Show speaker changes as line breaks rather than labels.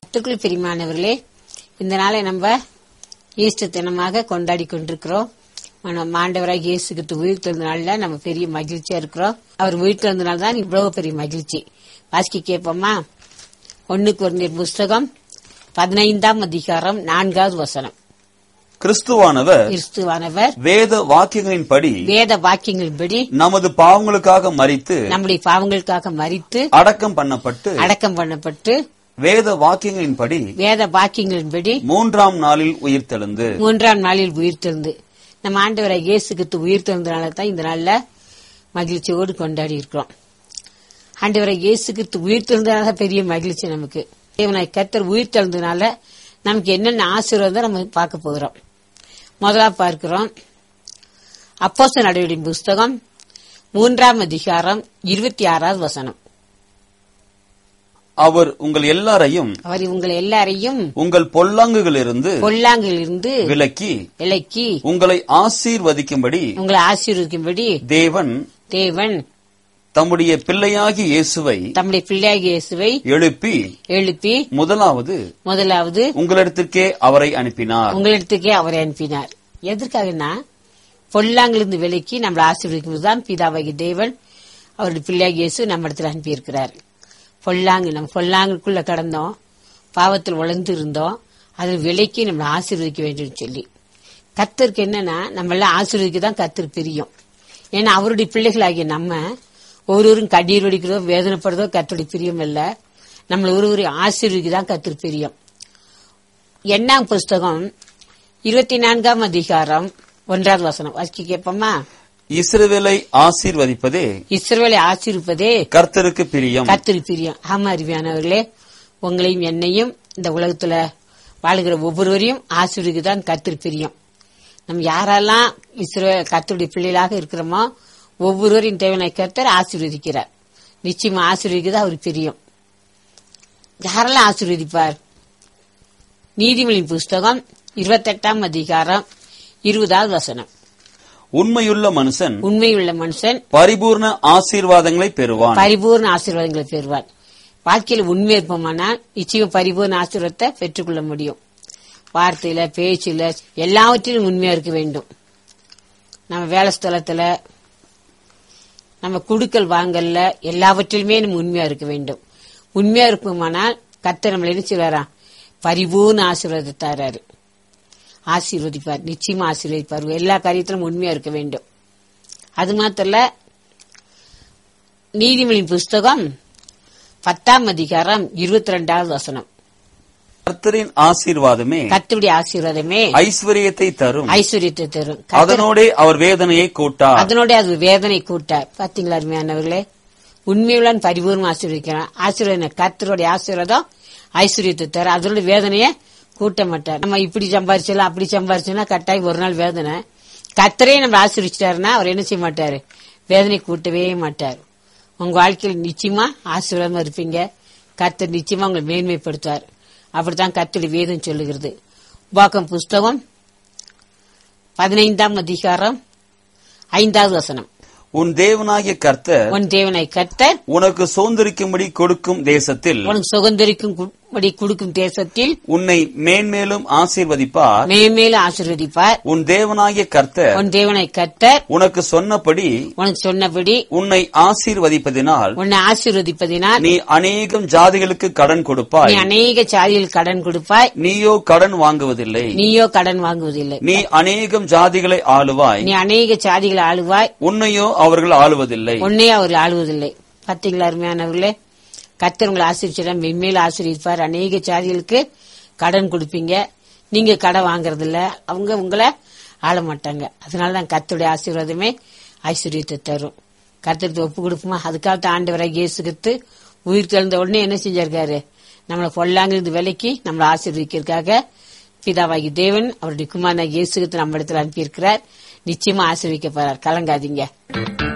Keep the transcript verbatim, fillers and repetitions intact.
கர்த்தருக்குள் பிரியமானவர்களே, இந்த நாளை நம்ம ஈஸ்டர் தினமாக கொண்டாடி கொண்டிருக்கிறோம். நம்ம ஆண்டவராக இயேசு கிறிஸ்து உயிர் தெழுந்த நாள்ல நம்ம பெரிய மகிழ்ச்சியா இருக்கிறோம். அவர் உயிர் தெழுந்த நாள் தான் இவ்வளவு பெரிய மகிழ்ச்சி. வாசிக்க கேட்போமா? ஒன்னு கொரிந்தியர் புஸ்தகம் பதினைந்தாம் அதிகாரம் நான்காவது வசனம்.
கிறிஸ்துவானவர்
கிறிஸ்துவானவர்
வேத வாக்கியங்களின்படி
வேத வாக்கியங்களின்படி
நமது பாவங்களுக்காக மரித்து
நம்முடைய பாவங்களுக்காக மரித்து
அடக்கம் பண்ணப்பட்டு
அடக்கம் பண்ணப்பட்டு
வேத வாக்கியங்களின்படி
வேத வாக்கியங்களின்படி
மூன்றாம் நாளில் உயிர்த்தெழுந்து
மூன்றாம் நாளில் உயிர்த்தெழுந்து நம்ம ஆண்டவராக இயேசு கிறிஸ்து உயிர்த்தெழுந்தனால தான் இந்த நாள்ல மகிழ்ச்சியோடு கொண்டாடி இருக்கிறோம். ஆண்டவராக இயேசு கிறிஸ்து உயிர்த்தெழுந்தனால பெரிய மகிழ்ச்சி நமக்கு. தேவனாய் கர்த்தர் உயிர்த்தெழுந்தனால நமக்கு என்னென்ன ஆசீர்வாதம் நம்ம பார்க்க போகிறோம். முதலா பார்க்கிறோம் அப்போஸ்தலர் நடவடிக்கைகளின் புஸ்தகம் மூன்றாம் அதிகாரம் இருபத்தி ஆறாவது வசனம்.
அவர் உங்கள் எல்லாரையும்
அவர் உங்கள் எல்லாரையும்
உங்கள் பொல்லாங்குகளிலிருந்து
பொல்லாங்கிலிருந்து
விலக்கி
விலக்கி
உங்களை ஆசீர்வதிக்கும்படி
உங்களை ஆசீர்வதிக்கும்படி
தேவன்
தேவன்
தம்முடைய பிள்ளையாகி இயேசுவை
தம்முடைய பிள்ளையாகிய இயேசுவை
எழுப்பி
எழுப்பி
முதலாவது
முதலாவது
உங்களிடத்திற்கே அவரை அனுப்பினார்.
உங்களிடத்துக்கே அவரை அனுப்பினார். எதற்காகனா பொல்லாங்கிலிருந்து விலக்கி நம்மளை ஆசீர்வதிக்கும் தான் பிதாவாகிய தேவன் அவருடைய பிள்ளையாகிய இயேசு நம்ம இடத்துல அனுப்பியிருக்கிறார். பொல்லாங்கு நம்ம பொல்லாங்குக்குள்ள கடந்தோம், பாவத்தில் உழந்து இருந்தோம், அதில் விலைக்கு நம்மளை ஆசீர்வதிக்க வேண்டும் சொல்லி கர்த்தருக்கு என்னன்னா நம்மள ஆசீர்வதிக்க தான் கர்த்தர் பிரியம். ஏன்னா அவருடைய பிள்ளைகளாகிய நம்ம ஒருவரும் கண்ணீர் வடிக்கிறதோ வேதனைப்படுறதோ கர்த்தருடைய பிரியம் இல்ல. நம்மள ஒருவரும் ஆசீர்வதிக்க தான் கர்த்தர் பிரியம். எண்ணாம் புஸ்தகம் இருபத்தி நான்காம் அதிகாரம் ஒன்றாவது வசனம் வாசிக்க கேட்போமா?
இஸ்ரவேலை ஆசீர்வதிப்பதே
இஸ்ரவேலை ஆசீர்வதிப்பதே
கர்த்தருக்கு பிரியம்.
கர்த்தருக்கு பிரியம். ஆமா அருமையானவர்களே, உங்களையும் என்னையும் இந்த உலகத்துல வாழ்கிற ஒவ்வொருவரையும் ஆசீர்வதிக்க தான் கர்த்தருக்கு பிரியம். நம்ம யாரெல்லாம் இஸ்ரவேல் கர்த்தருடைய பிள்ளைகளாக இருக்கிறோமோ ஒவ்வொருவரையும் தேவனாய் கர்த்தர் ஆசீர்வதிக்கிறார். நிச்சயமா ஆசீர்வதிக்கிறது அவருக்கு பிரியம். யாரெல்லாம் ஆசீர்வதிப்பார்? நீதிமொழியின் புஸ்தகம் இருபத்தி எட்டாம் அதிகாரம் இருபதாவது வசனம்.
உண்மையுள்ள மனுஷன்
உண்மையுள்ள மனுஷன்
பரிபூர்ண ஆசீர்வாதங்களை பெறுவான்.
பரிபூர்ண ஆசீர்வாதங்களை பெறுவான். வாழ்க்கையில உண்மை இருப்போமானால் நிச்சயம் பரிபூர்ண ஆசீர்வாதத்தை பெற்றுக்கொள்ள முடியும். வார்த்தையில பேச்சில எல்லாவற்றிலும் உண்மையா இருக்க வேண்டும். நம்ம வேலை ஸ்தலத்துல நம்ம குடுக்கல் வாங்கல்ல எல்லாவற்றிலுமே நம்ம உண்மையா இருக்க வேண்டும். உண்மையா இருப்போமானால் கர்த்தர் நம்மள என்ன செய்வாரா? பரிபூர்ண ஆசீர்வாதத்தாரு ஆசீர்வதிப்பார். நிச்சயமா ஆசீர்வதிப்பார். எல்லா காரியத்திலும் உண்மையா இருக்க வேண்டும். அது மாத்திர நீதிமொழியின் புஸ்தகம் பத்தாம் அதிகாரம் இருபத்தி ரெண்டாவது வசனம்.
கர்த்தரின் ஆசீர்வாதமே
கர்த்தருடைய ஆசீர்வாதமே
ஐஸ்வர்யத்தை தரும்.
ஐஸ்வர்யத்தை தரும்.
அதனோட அவர் வேதனையை கூட்டார்.
அதனோட அது வேதனை கூட்டார். பாத்தீங்களா அருமையானவர்களே, உண்மையுள்ள பரிபூர்ணம் ஆசீர்வதிக்கிறார். ஆசீர்வாதம் கர்த்தருடைய ஆசீர்வாதம் ஐஸ்வர்யத்தை தரும். அதனோட வேதனையை கூட்ட மாட்டார். நம்ம இப்படி சம்பாரிச்சலாம் அப்படி சம்பாரிச்சோம்னா கட்டாயம் ஒரு நாள் வேதனை. கர்த்தரே நம்ம ஆசீர்வதிச்சிட்டாருன்னா அவர் என்ன செய்ய மாட்டாரு? வேதனை கூட்டவே மாட்டார். உங்க வாழ்க்கையில் நிச்சயமா ஆசீர்வாதமா இருப்பீங்க. கர்த்தர் நிச்சயமா உங்களை மேன்மைப்படுத்துவார். அப்படித்தான் கர்த்தருடைய வேதம் சொல்லுகிறது. உபாகம் புஸ்தகம் பதினைந்தாம் அதிகாரம் ஐந்தாவது வசனம்.
உன் தேவனாகிய கர்த்தர்
உன் தேவனாய் கர்த்தர்
உனக்கு சுதந்திரிக்கும்படி கொடுக்கும் தேசத்தில்
உனக்கு சுதந்திரிக்கும்படி கொடுக்கும் தேசத்தில்
உன்னை மேன்மேலும் ஆசீர்வதிப்பார்.
மேன்மேலும் ஆசீர்வதிப்பார்.
உன் தேவனாகிய கர்த்தர்
உன் தேவனாய் கர்த்தர்
உனக்கு சொன்னபடி
உனக்கு சொன்னபடி
உன்னை ஆசீர்வதிப்பதினால்
உன்னை ஆசீர்வதிப்பதினால்
நீ அநேகம் ஜாதிகளுக்கு கடன் கொடுப்பாய்.
நீ அநேக ஜாதிகள் கடன் கொடுப்பாய்.
நீயோ கடன் வாங்குவதில்லை.
நீயோ கடன் வாங்குவதில்லை.
நீ அநேகம் ஜாதிகளை ஆளுவாய்.
நீ அநேக ஜாதிகளை ஆளுவாய்.
உன்னையோ அவர்கள் ஆளுவதில்லை.
உன்னை அவர்கள் ஆளுவதில்லை. பாத்தீங்களா அருமையானவர்களே, கர்த்தர் உங்களை ஆசீர்வதிச்சா மென்மேல ஆசீர்வதிப்பார். அநேக ஜாதிகளுக்கு கடன் கொடுப்பீங்க. நீங்க கடன் வாங்குறது இல்ல, அவங்க உங்களை ஆள மாட்டாங்க. அதனாலதான் கர்த்தருடைய ஆசீர்வாதமே ஐஸ்வர்யத்தை தரும். கர்த்தருக்கு ஒப்பு கொடுப்போமா? அதுக்காக ஆண்டவராக இயேசு கிறிஸ்து உயிர் தெழுந்த உடனே என்ன செஞ்சிருக்காரு? நம்மளை பொல்லாங்கிருந்து விலைக்கு நம்மளை ஆசீர்வதிக்கிறதுக்காக பிதாவாகி தேவன் அவருடைய குமாரனாகிய இயேசு கிறிஸ்து நம்ம இடத்துல அனுப்பியிருக்கிறார். நிச்சயமா ஆசீர்வதிக்க போறார். கலங்காதீங்க.